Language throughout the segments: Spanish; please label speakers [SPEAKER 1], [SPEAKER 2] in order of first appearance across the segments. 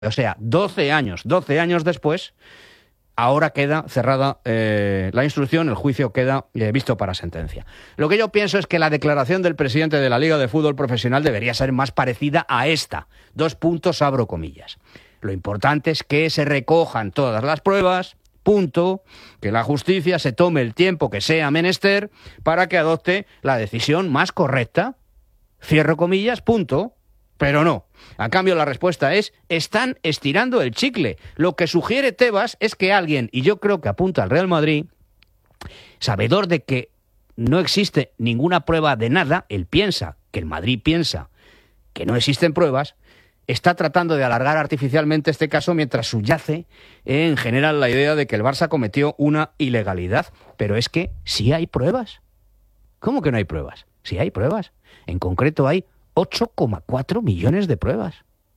[SPEAKER 1] O sea, 12 años después, ahora queda cerrada la instrucción, el juicio queda visto para sentencia. Lo que yo pienso es que la declaración del presidente de la Liga de Fútbol Profesional debería ser más parecida a esta. 2 puntos, abro comillas. Lo importante es que se recojan todas las pruebas, punto, que la justicia se tome el tiempo que sea menester para que adopte la decisión más correcta, cierro comillas, punto. Pero no. A cambio, la respuesta es, están estirando el chicle. Lo que sugiere Tebas es que alguien, y yo creo que apunta al Real Madrid, sabedor de que no existe ninguna prueba de nada, él piensa, que el Madrid piensa que no existen pruebas, está tratando de alargar artificialmente este caso mientras subyace en general la idea de que el Barça cometió una ilegalidad. Pero es que sí hay pruebas. ¿Cómo que no hay pruebas? Sí hay pruebas. En concreto hay 8,4 millones de pruebas.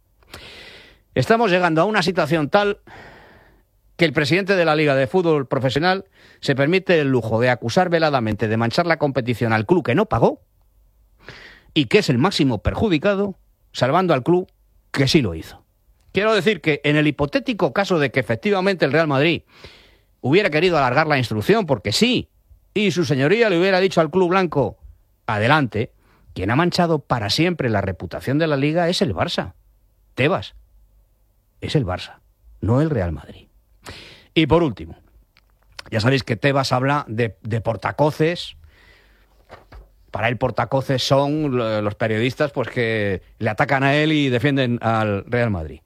[SPEAKER 1] Estamos llegando a una situación tal que el presidente de la Liga de Fútbol Profesional se permite el lujo de acusar veladamente de manchar la competición al club que no pagó y que es el máximo perjudicado, salvando al club que sí lo hizo. Quiero decir que en el hipotético caso de que efectivamente el Real Madrid hubiera querido alargar la instrucción porque sí, y su señoría le hubiera dicho al club blanco, adelante, quien ha manchado para siempre la reputación de la Liga es el Barça. Tebas. Es el Barça, no el Real Madrid. Y por último, ya sabéis que Tebas habla de portacoces. Para él portacoces son los periodistas pues que le atacan a él y defienden al Real Madrid.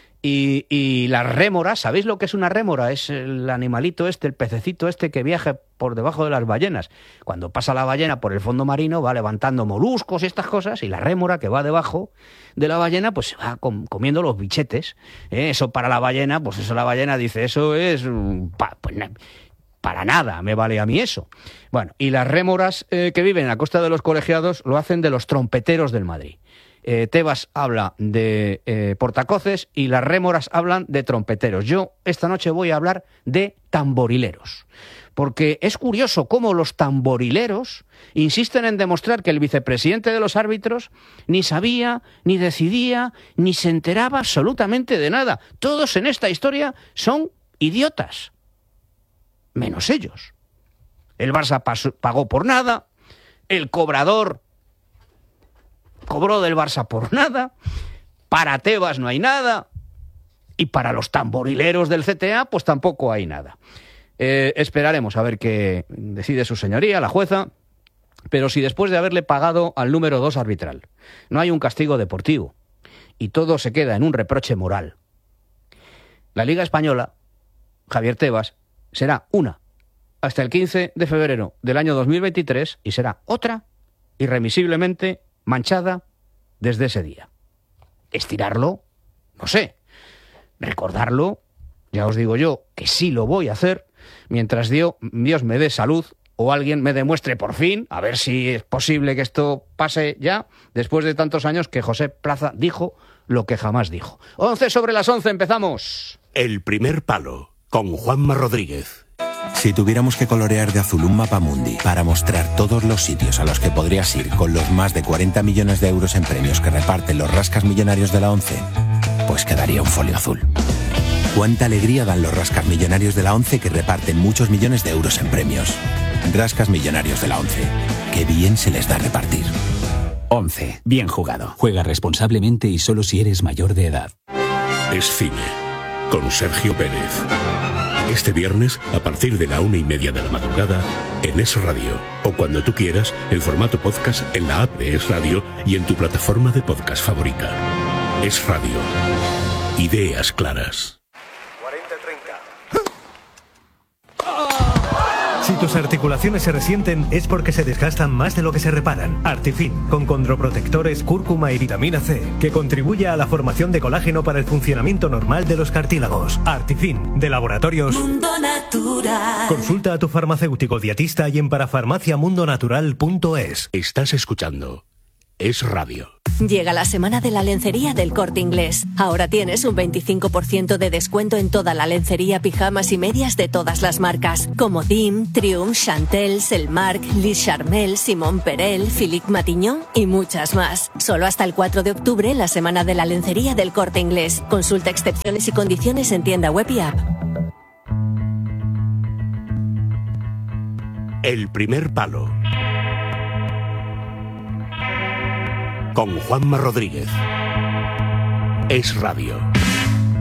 [SPEAKER 1] Y las rémoras, ¿sabéis lo que es una rémora? Es el animalito este, el pececito este que viaja por debajo de las ballenas. Cuando pasa la ballena por el fondo marino va levantando moluscos y estas cosas, y la rémora que va debajo de la ballena pues se va comiendo los bichetes. Eso para la ballena, pues eso la ballena dice, eso es... para nada me vale a mí eso. Bueno, y las rémoras que viven a costa de los colegiados lo hacen de los trompeteros del Madrid. Tebas habla de portacoces y las rémoras hablan de trompeteros. Yo esta noche voy a hablar de tamborileros, porque es curioso cómo los tamborileros insisten en demostrar que el vicepresidente de los árbitros ni sabía, ni decidía, ni se enteraba absolutamente de nada. Todos en esta historia son idiotas, menos ellos. El Barça pagó por nada, el cobrador cobró del Barça por nada, para Tebas no hay nada, y para los tamborileros del CTA pues tampoco hay nada. Esperaremos a ver qué decide su señoría, la jueza, pero si después de haberle pagado al número 2 arbitral no hay un castigo deportivo y todo se queda en un reproche moral, la Liga Española, Javier Tebas, será una hasta el 15 de febrero del año 2023 y será otra irremisiblemente manchada desde ese día. Estirarlo, no sé. Recordarlo, ya os digo yo que sí lo voy a hacer mientras Dios me dé salud o alguien me demuestre por fin, a ver si es posible que esto pase ya, después de tantos años que José Plaza dijo lo que jamás dijo. 11 sobre las 11, empezamos.
[SPEAKER 2] El primer palo, con Juanma Rodríguez.
[SPEAKER 3] Si tuviéramos que colorear de azul un mapamundi para mostrar todos los sitios a los que podrías ir con los más de 40 millones de euros en premios que reparten los rascas millonarios de la ONCE, pues quedaría un folio azul. Cuánta alegría dan los rascas millonarios de la ONCE que reparten muchos millones de euros en premios. Rascas millonarios de la ONCE. Qué bien se les da repartir.
[SPEAKER 4] ONCE. Bien jugado. Juega responsablemente y solo si eres mayor de edad.
[SPEAKER 2] Es cine, con Sergio Pérez. Este viernes, a partir de la 1:30 de la madrugada, en Es Radio. O cuando tú quieras, en formato podcast en la app de Es Radio y en tu plataforma de podcast favorita. Es Radio. Ideas claras.
[SPEAKER 5] 40-30. Si tus articulaciones se resienten es porque se desgastan más de lo que se reparan. Artifin, con condroprotectores, cúrcuma y vitamina C, que contribuye a la formación de colágeno para el funcionamiento normal de los cartílagos. Artifin, de Laboratorios
[SPEAKER 6] Mundo Natural.
[SPEAKER 5] Consulta a tu farmacéutico dietista y en parafarmaciamundonatural.es.
[SPEAKER 2] Estás escuchando Es Radio.
[SPEAKER 7] Llega la semana de la lencería del Corte Inglés. Ahora tienes un 25% de descuento en toda la lencería, pijamas y medias de todas las marcas, como Dim, Triumph, Chantel, Selmark, Lis Charmel, Simon Perel, Philippe Matignon y muchas más. Solo hasta el 4 de octubre, la semana de la lencería del Corte Inglés. Consulta excepciones y condiciones en tienda web y app.
[SPEAKER 2] El primer palo. Con Juanma Rodríguez. Es Radio.